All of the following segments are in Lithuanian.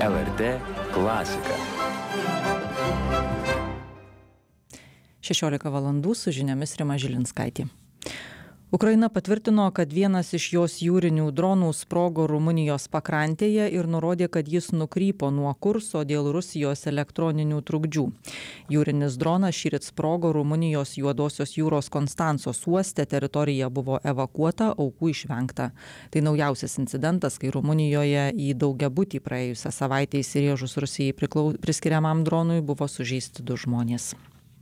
LRT klasika. 16 valandų su žiniomis Rima Žilinskaitė. Ukraina patvirtino, kad vienas iš jos jūrinių dronų sprogo Rumunijos pakrantėje ir nurodė, kad jis nukrypo nuo kurso dėl Rusijos elektroninių trukdžių. Jūrinis dronas šįryt sprogo Rumunijos Juodosios jūros Konstancos uoste, teritorija buvo evakuota, aukų išvengta. Tai naujausias incidentas, kai Rumunijoje į daugiabutį praėjusią savaitę įsirėžus Rusijai priskiriamam dronui buvo sužeisti 2 žmonės.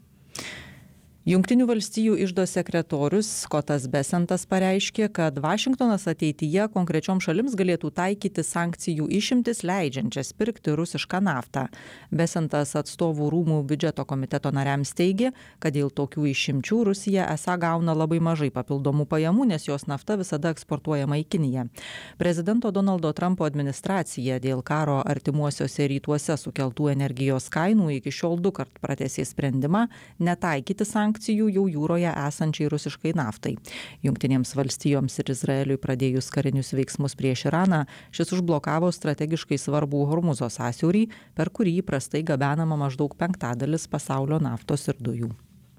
Jungtinių valstijų iždo sekretorius Scottas Bessentas pareiškė, kad Vašingtonas ateityje konkrečioms šalims galėtų taikyti sankcijų išimtis leidžiančias pirkti rusišką naftą. Bessentas atstovų rūmų biudžeto komiteto nariams teigė, kad dėl tokių išimčių Rusija esą gauna labai mažai papildomų pajamų, nes jos nafta visada eksportuojama į Kiniją. Prezidento Donaldo Trumpo administracija dėl karo artimuosiuose rytuose sukeltų energijos kainų iki šiol 2 kart pratęsė sprendimą netaikyti sankcijų jau jūroje esančiai rusiškai naftai. Jungtinėms valstijoms ir Izraeliui pradėjus karinius veiksmus prieš Iraną, šis užblokavo strategiškai svarbų Hormuzo sąsiaurį, per kurį įprastai gabenama maždaug 1/5 pasaulio naftos ir dujų.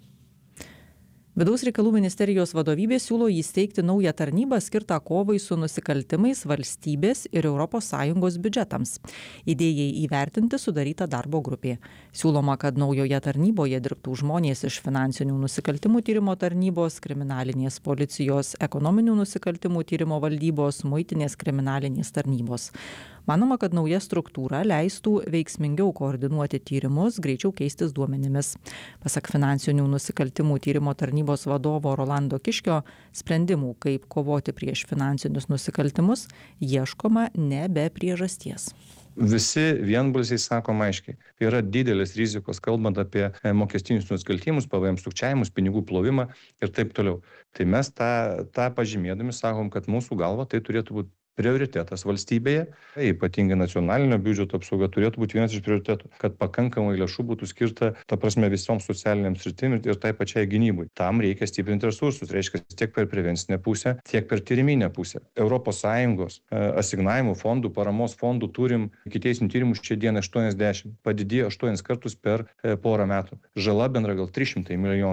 Vidaus reikalų ministerijos vadovybė siūlo įsteigti naują tarnybą skirtą kovai su nusikaltimais valstybės ir ES biudžetams. Idėjai įvertinti sudaryta darbo grupė. Siūloma, kad naujoje tarnyboje dirbtų žmonės iš finansinių nusikaltimų tyrimo tarnybos, kriminalinės policijos, ekonominių nusikaltimų tyrimo valdybos, muitinės kriminalinės tarnybos. Manoma, kad nauja struktūra leistų veiksmingiau koordinuoti tyrimus, greičiau keistis duomenimis. Pasak finansinių nusikaltimų tyrimo tarnybos vadovo Rolando Kiškio, sprendimų, kaip kovoti prieš finansinius nusikaltimus, ieškoma ne be priežasties. Visi vienbalsiai sakom aiškiai, yra didelės rizikos, kalbant apie mokestinius nusikaltimus, PVM sukčiavimus, pinigų plovimą ir taip toliau. Tai mes tą pažymėdami sakom, kad mūsų galva tai turėtų būti prioritetas valstybėje, ypatingai nacionalinio biudžeto apsauga turėtų būti vienas iš prioritetų, kad pakankamai lėšų būtų skirta, visoms socialiniams sritims ir tai pačiai gynybai. Tam reikia stiprinti resursus, reiškia tiek per prevencinę pusę, tiek per tyriminę pusę. ES asignavimų fondų, paramos fondų turim ikiteisinių tyrimų šią dieną 80, padidėjo 8 kartus per porą metų. Žala bendra gal 300 milijonų.